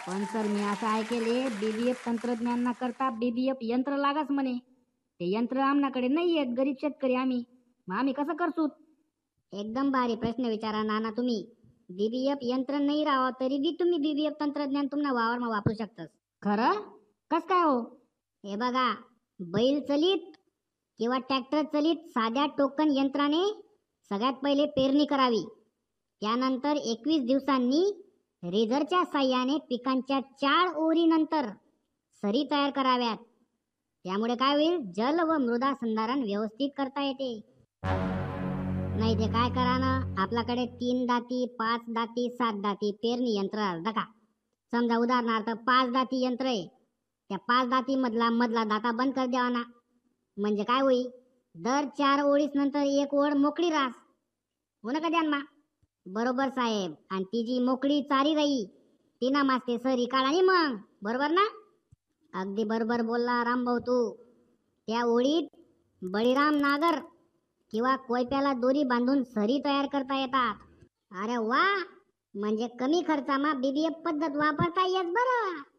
पण सर मी असं ऐकेले बीबीएफ तंत्रज्ञान ना करता बीबीएफ यंत्र लागाच म्हणे. ते यंत्र आमनाकडे नाही आहेत, गरीब शेतकरी आम्ही, मग आम्ही कसं करसूत? एकदम भारी प्रश्न विचारा नाना तुम्ही. बीबीएफ यंत्र नाही राहावं तरी बी तुम्ही बीबीएफ तंत्रज्ञान तुम्हाला वावरमा वापरू शकता. खरं कस काय हो? हे बघा, बैल चलित किंवा ट्रॅक्टर चलित साध्या टोकन यंत्राने सगळ्यात पहिले पेरणी करावी. त्यानंतर 21 दिवसांनी रेझरच्या साह्याने पिकांच्या 4 ओरीनंतर सरी तयार कराव्यात. त्यामुळे काय होईल, जल व मृदा संधारण व्यवस्थित करता येते. नाही ते काय करा ना, आपल्याकडे 3 दाती 5 दाती 7 दाती पेरणी यंत्र का. समजा उदाहरणार्थ 5 दाती यंत्र आहे, त्या 5 दाती मधला दाता बंद कर द्यावा ना. म्हणजे काय होईल, दर 4 ओळीस नंतर एक ओळ मोकळी रास हो ना का ध्यान मा. बरोबर साहेब, आणि ती जी मोकळी चारी राही तिना मास्ते सरी काढानी मग, बरोबर ना? अगदी बरोबर बोलला रामभाऊ तू. त्या ओळीत बळीराम नागर किंवा कोयप्याला दोरी बांधून सरी तयार करता येतात. अरे वा, म्हणजे कमी खर्चामा बीबीएफ पद्धत वापरता येत बरं.